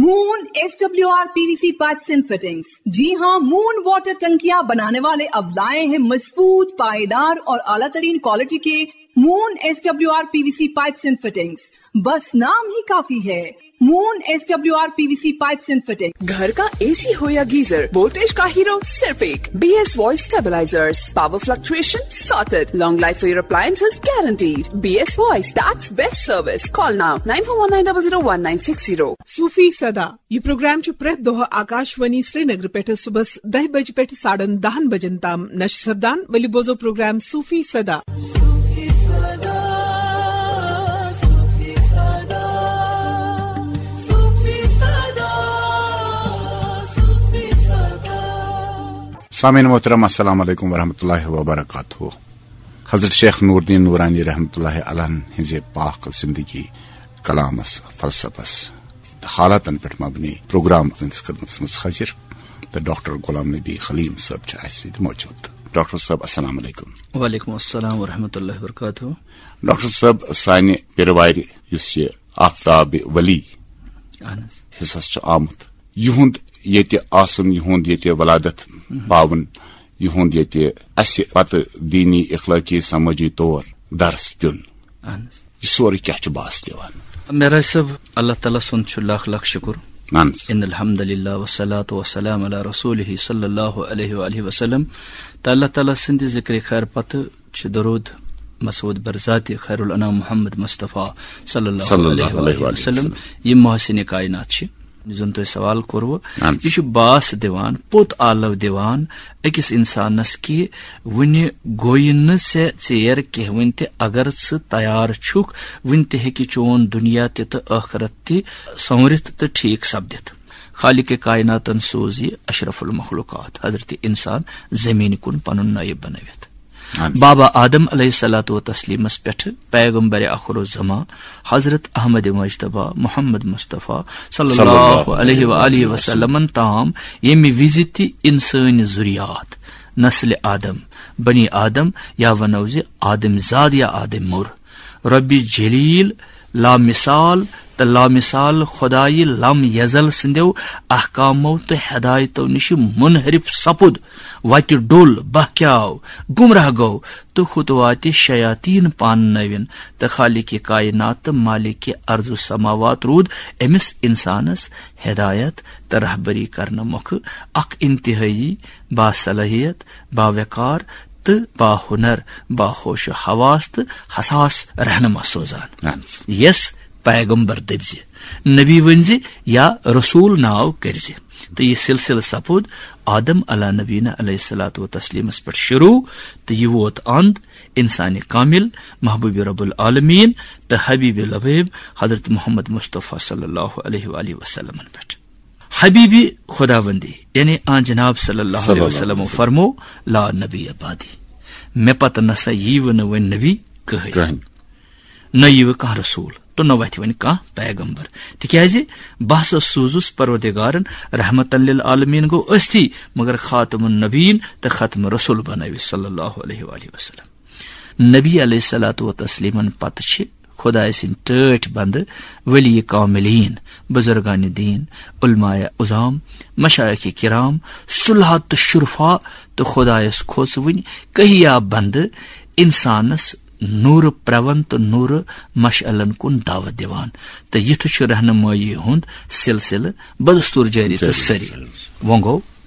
Moon SWR PVC pipes and fittings. जी हाँ, moon water टंकियां बनाने वाले अब लाए हैं मजबूत, पायदार और आला तरीन क्वालिटी के moon SWR PVC pipes and fittings. बस नाम ही काफी है, moon SWR PVC pipes and fittings. घर का एसी हो या गीजर, वोल्टेज का हीरो सिर्फ एक BS voice stabilisers. Power fluctuation sorted, long life for your appliances guaranteed. BS voice, that's best service. Call now 9419001960। सूफी सदा ये प्रोग्राम प्रेत दोह आकाशवाणी श्रीनगर पे सुबह 10 बजे पे 10:30 बजन ताम नश्र सपदान। वली बोजो प्रोग्राम सूफी सदा। सामीन मोहतरम, अस्सलाम वालेकुम वरहमतुल्लाहि वबरकातुहू। हजरत शेख नूरुद्दीन नूरानी रहमतुल्लाहि अलैहि हिंजे पाक जिंदगी कलामस फलसफस हालातन पे मबनी प्रोग्राम खिदमत मज हाजिर तो डॉक्टर गुलाम नबी खलीम साहब मौजूद। डॉक्टर साहब अस्सलाम वालेकुम। वालेकुम अस्सलाम वरहमतुल्लाहि वबरकातुहू। डॉक्टर साहब सानि पिरवार युस ये आफ्ताब वली हिस्सस आमुत युहुंद येते आसन, युहुंद येते वलादत पावन, युहुंद येते असे पत दीनी इखलाकी समाजी तौर दर्स दिन ये सोरे क्या बास दिवान। मेरा सब अल्लाह ताला सुन लाख लाख शुक्र। इन्नल हम्दुलिल्लाह वस्सलातु वस्सलामु अला रसूलिही सल्लल्लाहु अलैहि व आलिहि वसल्लम। अल्लाह ताला सिंध जिक्र खैर पत छ दरूद मसूद बरजाती खैरुल अनाम मोहम्मद मुस्तफा सल्लल्लाहु अलैहि वसल्लम। ये मोहसिन कायनात छ जुन तो सवाल करवो यह बास दिवान, पोत आलव दिवान अकिस इंसानस की वन गोइन से चेर कह वन ते अगर स तैयार छुक वन ते हेकि चोन दुनिया ते तो आखिरत ते संवरित तो ठीक सपदित। खालिक कायनातन सोज ये अशरफुल मखलूकात हजरत इंसान जमीन कुन पनुन नायब बनवित। बाबा आदम अलैहिस्सलातु व तस्लीमस पेठ पैगंबर आखिर ज़मा हजरत अहमद मुज्तबा मोहम्मद मुस्तफा सल्लल्लाहु अलैहि व आलिहि वसल्लम ताम यमि विजिति इंसानी जुरियात नस्ल आदम बनी आदम या वनौज आदम जाद या आदम मुर रब्बी जलील ला मिसाल तो ला मिसाल खुदाई लम यजल सिंदेव अहकामो तो हिदायतों निश मुनहरिफ सपुद वत डोल बहक्याव गुमराह गो तो खुद वाति शयातीन पान नविन तो खालिक कायनात मालिक अर्जु समावात रूद एमिस इंसानस हिदायत तो रहबरी करना मुख अक इंतहाई बासलाहियत बावकार तो बाहुनर बाहोश हवास तो हसास रहनमा सोजान यस पैगंबर दबजे नबी वनजे या रसूल नाव करजे। तो ये सिलसिल सपुद आदम अला नबीना अलैहिस्सलातु व तस्लीमस पर शुरू तो ये वोत अंद इंसानी कामिल महबूब रब्बुल आलमीन तो हबीब लबीब हजरत मोहम्मद मुस्तफा सल्लल्लाहु अलैहि व आलिहि वसल्लम पर हबीबी खुदावंदी यानी आन जनाब सल्लल्लाहु अलैहि वसल्लम फरमो ला नबी अबादी मे पत नसा यीव न वन नबी कह न यीव कह रसूल तो न वथ वन कह पैगंबर तिक्याज बहस सूजुस परवरदिगारन रहमतन लिल आलमीन गो अस्ति मगर खातमुन नबीन त खत्म रसूल बनवी सल्लल्लाहु अलैहि व आलिहि वसल्लम। नबी अलैहिस्सलातु व तस्लीमन पत छ खुदा सिन टठ बंद वली कामिलीन बुजुर्गान दीन उलमाए उजाम मशाइख किराम सुलहत शुरफा तो खुदायस खोस वन कहिया बंद इंसानस नूर प्रवन तो नूर मशअलन कुन दावत दिवान तो यथ रहनुमाई हुंद सिलसिल बदस्तूर जारी तो सरी वोंगो